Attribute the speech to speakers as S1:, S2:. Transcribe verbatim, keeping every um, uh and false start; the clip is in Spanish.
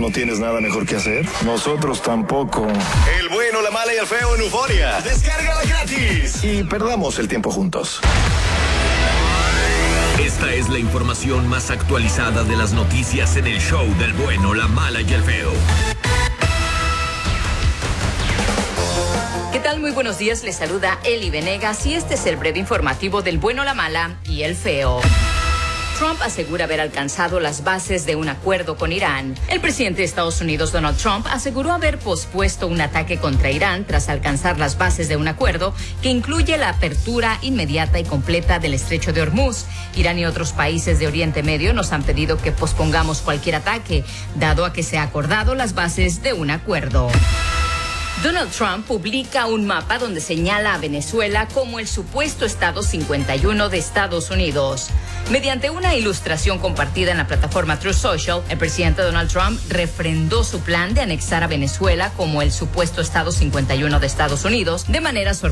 S1: ¿No tienes nada mejor que hacer? Nosotros tampoco.
S2: El bueno, la mala y el feo en Euforia. Descárgala gratis.
S1: Y perdamos el tiempo juntos.
S3: Esta es la información más actualizada de las noticias en el show del bueno, la mala y el feo.
S4: ¿Qué tal? Muy buenos días, les saluda Eli Venegas y este es el breve informativo del bueno, la mala y el feo. Trump asegura haber alcanzado las bases de un acuerdo con Irán. El presidente de Estados Unidos, Donald Trump, aseguró haber pospuesto un ataque contra Irán tras alcanzar las bases de un acuerdo que incluye la apertura inmediata y completa del estrecho de Hormuz. Irán y otros países de Oriente Medio nos han pedido que pospongamos cualquier ataque, dado a que se ha acordado las bases de un acuerdo. Donald Trump publica un mapa donde señala a Venezuela como el supuesto Estado cincuenta y uno de Estados Unidos. Mediante una ilustración compartida en la plataforma Truth Social, el presidente Donald Trump refrendó su plan de anexar a Venezuela como el supuesto Estado cincuenta y uno de Estados Unidos de manera sorpresiva.